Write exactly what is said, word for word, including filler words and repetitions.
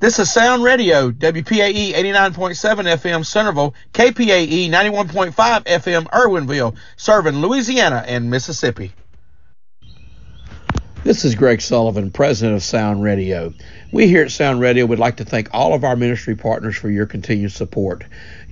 This is Sound Radio, W P A E eighty-nine point seven F M Centerville, K P A E ninety-one point five F M Irwinville, serving Louisiana and Mississippi. This is Greg Sullivan, president of Sound Radio. We here at Sound Radio would like to thank all of our ministry partners for your continued support.